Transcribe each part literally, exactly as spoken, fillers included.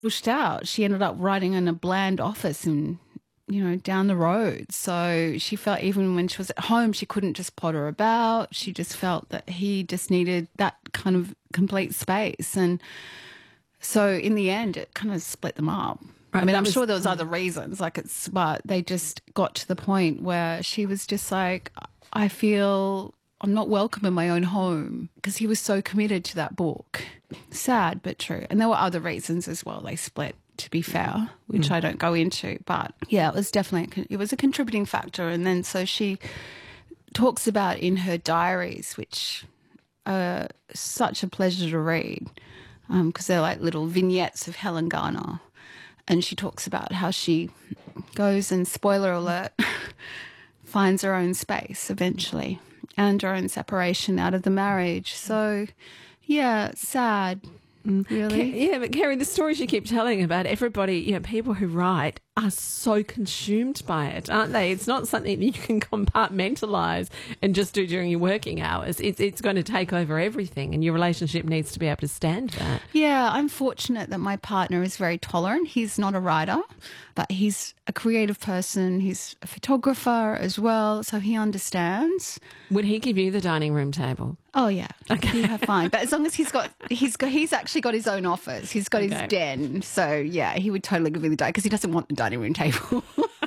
pushed out. She ended up writing in a bland office in, you know, down the road. So she felt even when she was at home, she couldn't just potter about. She just felt that he just needed that kind of complete space. And so in the end, it kind of split them up. Right, I mean, I'm was, sure there was other reasons, like it's, but they just got to the point where she was just like, I feel I'm not welcome in my own home, because he was so committed to that book. Sad, but true. And there were other reasons as well. They split, to be fair, which mm. I don't go into. But yeah, it was definitely, it was a contributing factor. And then so she talks about in her diaries, which are such a pleasure to read, because um, they're like little vignettes of Helen Garner. And she talks about how she goes and, spoiler alert, finds her own space eventually and her own separation out of the marriage. So, yeah, sad, really. Yeah, but Kerry, the stories you keep telling about everybody, you know, people who write are so consumed by it, aren't they? It's not something that you can compartmentalise and just do during your working hours. It's, it's going to take over everything, and your relationship needs to be able to stand that. Yeah, I'm fortunate that my partner is very tolerant. He's not a writer, but he's a creative person. He's a photographer as well, so he understands. Would he give you the dining room table? Oh yeah, okay, yeah, fine. But as long as he's got, he's got, he's actually got his own office. He's got okay. his den. So yeah, he would totally give me the dining, because he doesn't want the dining room table.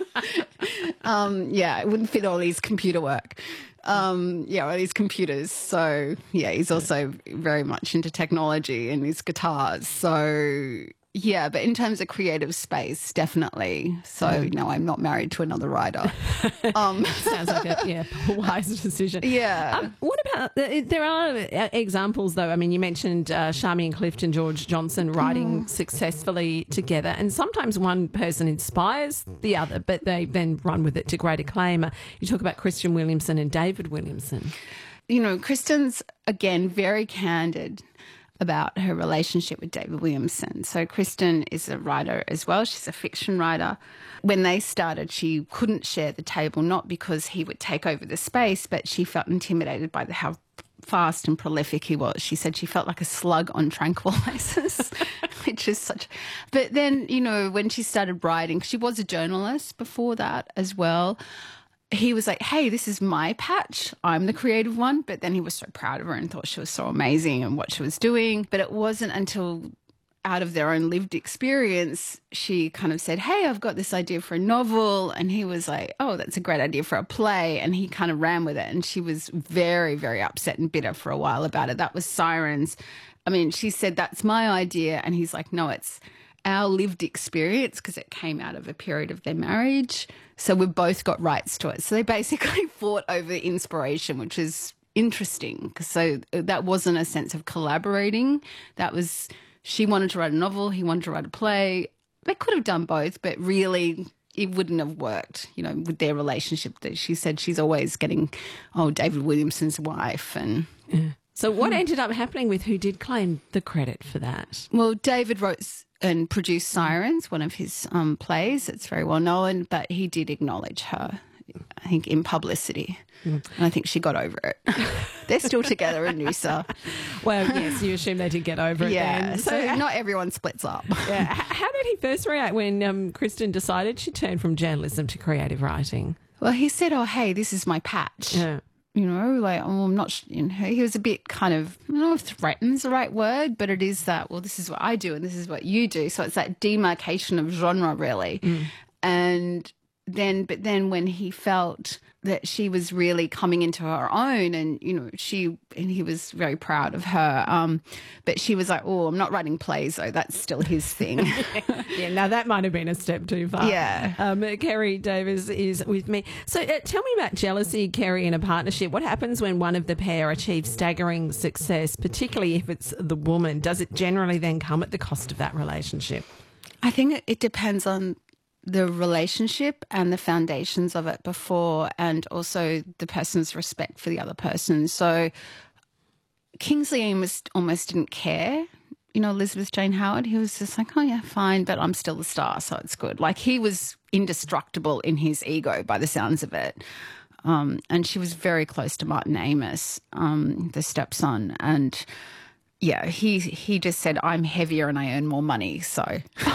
um, yeah, it wouldn't fit all his computer work. Um, yeah, all his computers. So yeah, he's also very much into technology and his guitars. So yeah, but in terms of creative space, definitely. So no, I'm not married to another writer. Um, Sounds like a yeah, wise decision. Yeah. Um, what about, there are examples though, I mean, you mentioned uh, Shami and Clifton George Johnson writing mm. successfully together, and sometimes one person inspires the other, but they then run with it to great acclaim. You talk about Christian Williamson and David Williamson. You know, Kristen's, again, very candid about her relationship with David Williamson. So Kristen is a writer as well. She's a fiction writer. When they started, she couldn't share the table, not because he would take over the space, but she felt intimidated by the, how fast and prolific he was. She said she felt like a slug on tranquilizers, which is such... But then, you know, when she started writing, she was a journalist before that as well, he was like, hey, this is my patch. I'm the creative one. But then he was so proud of her and thought she was so amazing and what she was doing. But it wasn't until out of their own lived experience, she kind of said, hey, I've got this idea for a novel. And he was like, oh, that's a great idea for a play. And he kind of ran with it. And she was very, very upset and bitter for a while about it. That was Sirens. I mean, she said, that's my idea. And he's like, no, it's our lived experience, because it came out of a period of their marriage. So we've both got rights to it. So they basically fought over inspiration, which is interesting. So that wasn't a sense of collaborating. That was, she wanted to write a novel, he wanted to write a play. They could have done both, but really it wouldn't have worked, you know, with their relationship. That she said she's always getting, oh, David Williamson's wife. And yeah. So what ended up happening with who did claim the credit for that? Well, David wrote and produced Sirens, one of his um, plays. It's very well known, but he did acknowledge her, I think, in publicity. Mm. And I think she got over it. They're still together in Noosa. Well, yes, you assume they did get over it yeah, then. So, so not everyone splits up. Yeah. How did he first react when um, Kristen decided she turned from journalism to creative writing? Well, he said, oh, hey, this is my patch. Yeah. You know, like, oh, I'm not, you know, he was a bit kind of, I don't know if threaten's the right word, but it is that, well, this is what I do and this is what you do. So it's that demarcation of genre, really. Mm. And then, but then when he felt that she was really coming into her own, and, you know, she, and he was very proud of her, um, but she was like, oh, I'm not writing plays, though. That's still his thing. Yeah, now that might have been a step too far. Yeah. Um, Kerry Davis is with me. So uh, tell me about jealousy, Kerry, in a partnership. What happens when one of the pair achieves staggering success, particularly if it's the woman? Does it generally then come at the cost of that relationship? I think it depends on the relationship and the foundations of it before, and also the person's respect for the other person. So Kingsley Amis almost didn't care. You know, Elizabeth Jane Howard, he was just like, oh, yeah, fine, but I'm still the star, so it's good. Like, he was indestructible in his ego by the sounds of it. Um, and she was very close to Martin Amis, um, the stepson. And yeah, he he just said, I'm heavier and I earn more money. So